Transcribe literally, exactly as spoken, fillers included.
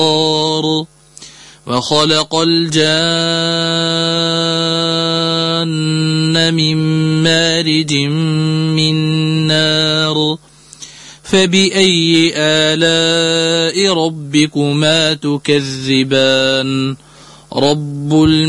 وخلق الجان من مارج من نار فبأي آلاء ربكما تكذبان رب